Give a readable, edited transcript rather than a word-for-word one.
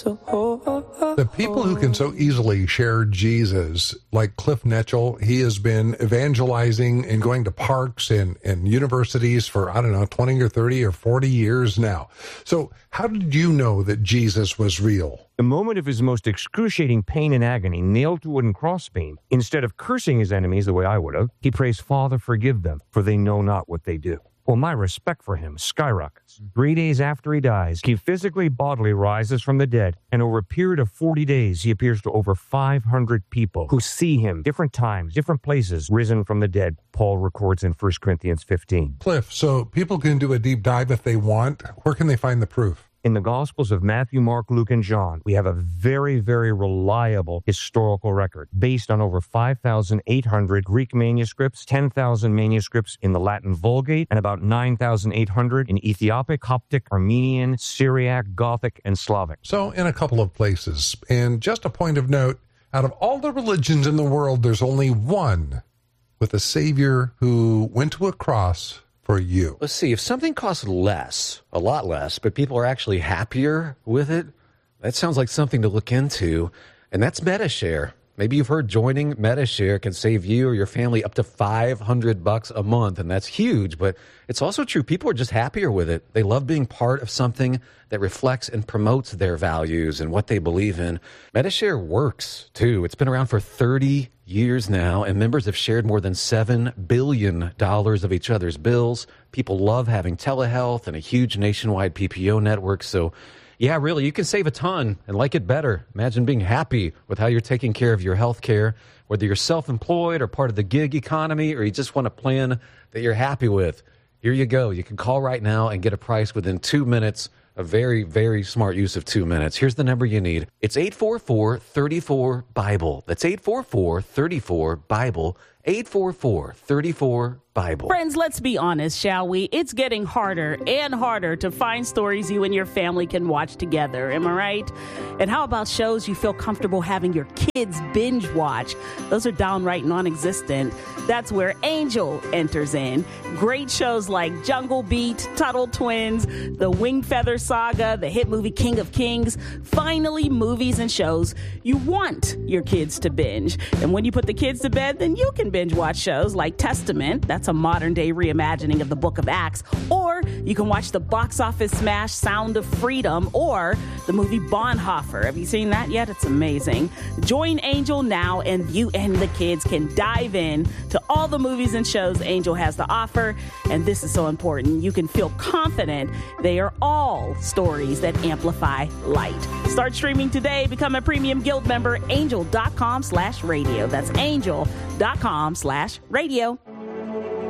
The people who can so easily share Jesus, like Cliff Netchell, he has been evangelizing and going to parks and universities for, 20 or 30 or 40 years now. So how did you know that Jesus was real? The moment of his most excruciating pain and agony, nailed to a wooden crossbeam, instead of cursing his enemies the way I would have, he prays, "Father, forgive them, for they know not what they do." Well, my respect for him skyrockets. 3 days after he dies, he physically, bodily rises from the dead, and over a period of 40 days, he appears to over 500 people who see him different times, different places, risen from the dead. Paul records in 1 Corinthians 15. Cliff, so people can do a deep dive if they want. Where can they find the proof? In the Gospels of Matthew, Mark, Luke, and John, we have a very, very reliable historical record based on over 5,800 Greek manuscripts, 10,000 manuscripts in the Latin Vulgate, and about 9,800 in Ethiopic, Coptic, Armenian, Syriac, Gothic, and Slavic. So in a couple of places. And just a point of note, out of all the religions in the world, there's only one with a Savior who went to a cross for you. Let's see, if something costs less, a lot less, but people are actually happier with it, that sounds like something to look into, and that's Metashare. Maybe you've heard joining Metashare can save you or your family up to $500 a month, and that's huge, but it's also true. People are just happier with it. They love being part of something that reflects and promotes their values and what they believe in. Metashare works, too. It's been around for 30 years now, and members have shared more than $7 billion of each other's bills. People love having telehealth and a huge nationwide PPO network, so yeah, really, you can save a ton and like it better. Imagine being happy with how you're taking care of your health care, whether you're self-employed or part of the gig economy, or you just want a plan that you're happy with. Here you go. You can call right now and get a price within 2 minutes. A very, very smart use of 2 minutes. Here's the number you need. It's 844-34-BIBLE. That's 844-34-BIBLE. 844-34-BIBLE. Friends, let's be honest, shall we? It's getting harder and harder to find stories you and your family can watch together. Am I right? And how about shows you feel comfortable having your kids binge watch? Those are downright non-existent. That's where Angel enters in. Great shows like Jungle Beat, Tuttle Twins, The Winged Feather Saga, the hit movie King of Kings. Finally, movies and shows you want your kids to binge. And when you put the kids to bed, then you can binge watch shows like Testament. That's a modern day reimagining of the book of Acts. Or you can watch the box office smash Sound of Freedom or the movie Bonhoeffer. Have you seen that yet? It's amazing. Join Angel now and you and the kids can dive in to all the movies and shows Angel has to offer. And this is so important. You can feel confident they are all stories that amplify light. Start streaming today. Become a premium guild member. Angel.com/radio. That's angel.com/radio.